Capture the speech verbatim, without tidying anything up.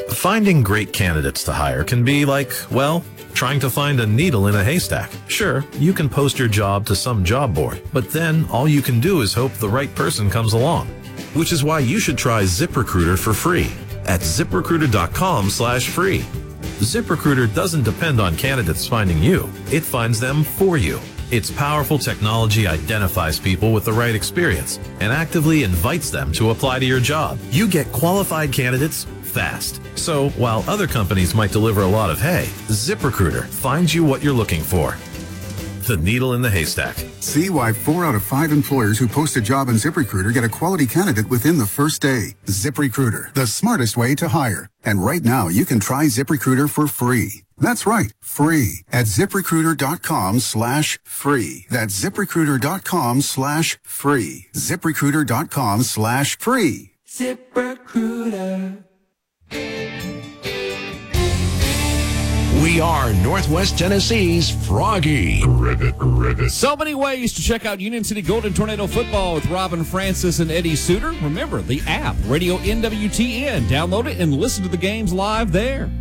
Finding great candidates to hire can be like, well, trying to find a needle in a haystack. Sure, you can post your job to some job board, but then all you can do is hope the right person comes along. Which is why you should try ZipRecruiter for free at ZipRecruiter.com slash free. ZipRecruiter doesn't depend on candidates finding you. It finds them for you. Its powerful technology identifies people with the right experience and actively invites them to apply to your job. You get qualified candidates fast. So while other companies might deliver a lot of hay, ZipRecruiter finds you what you're looking for. The needle in the haystack. See why four out of five employers who post a job on ZipRecruiter get a quality candidate within the first day. ZipRecruiter, the smartest way to hire. And right now, you can try ZipRecruiter for free. That's right, free at ZipRecruiter.com slash free. That's ZipRecruiter.com slash free. ZipRecruiter.com slash free. ZipRecruiter. We are Northwest Tennessee's Froggy. Ribbit, ribbit. So many ways to check out Union City Golden Tornado football with Robin Francis and Eddie Suter. Remember the app, Radio N W T N. Download it and listen to the games live there.